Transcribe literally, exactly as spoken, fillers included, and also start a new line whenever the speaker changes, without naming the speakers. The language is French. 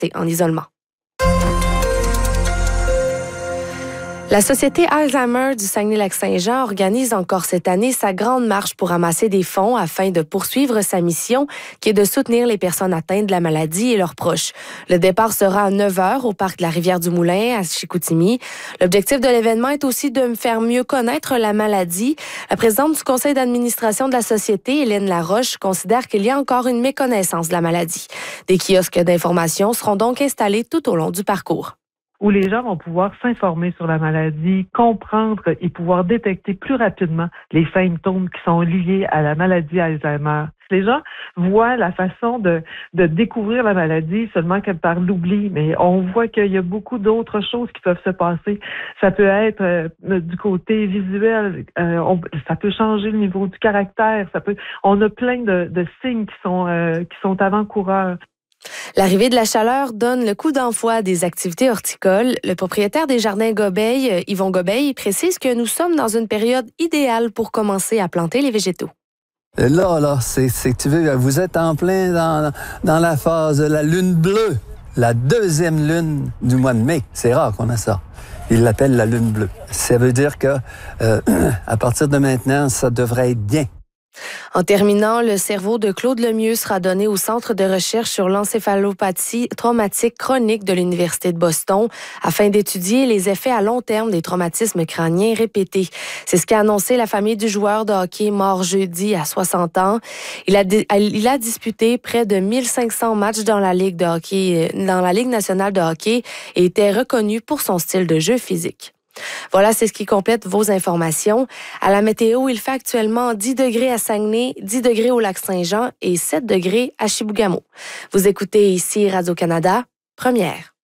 rester en isolement. La Société Alzheimer du Saguenay-Lac-Saint-Jean organise encore cette année sa grande marche pour amasser des fonds afin de poursuivre sa mission qui est de soutenir les personnes atteintes de la maladie et leurs proches. Le départ sera à neuf heures au parc de la Rivière-du-Moulin à Chicoutimi. L'objectif de l'événement est aussi de me faire mieux connaître la maladie. La présidente du conseil d'administration de la Société, Hélène Laroche, considère qu'il y a encore une méconnaissance de la maladie. Des kiosques d'information seront donc installés tout au long du parcours,
où les gens vont pouvoir s'informer sur la maladie, comprendre et pouvoir détecter plus rapidement les symptômes qui sont liés à la maladie Alzheimer. Les gens voient la façon de, de découvrir la maladie seulement que par l'oubli, mais on voit qu'il y a beaucoup d'autres choses qui peuvent se passer. Ça peut être euh, du côté visuel, euh, on, ça peut changer le niveau du caractère, ça peut. On a plein de, de signes qui sont euh, qui sont avant-coureurs.
L'arrivée de la chaleur donne le coup d'envoi à des activités horticoles. Le propriétaire des jardins Gobeil, Yvon Gobeil, précise que nous sommes dans une période idéale pour commencer à planter les végétaux.
Là, là, c'est, c'est tu veux, vous êtes en plein dans, dans la phase de la lune bleue, la deuxième lune du mois de mai. C'est rare qu'on a ça. Ils l'appellent la lune bleue. Ça veut dire que euh, à partir de maintenant, ça devrait être bien.
En terminant, le cerveau de Claude Lemieux sera donné au Centre de recherche sur l'encéphalopathie traumatique chronique de l'Université de Boston afin d'étudier les effets à long terme des traumatismes crâniens répétés. C'est ce qu'a annoncé la famille du joueur de hockey mort jeudi à soixante ans. Il a, il a disputé près de mille cinq cents matchs dans la Ligue de hockey, dans la Ligue nationale de hockey et était reconnu pour son style de jeu physique. Voilà, c'est ce qui complète vos informations. À la météo, il fait actuellement dix degrés à Saguenay, dix degrés au Lac-Saint-Jean et sept degrés à Chibougamau. Vous écoutez ici Radio-Canada, première.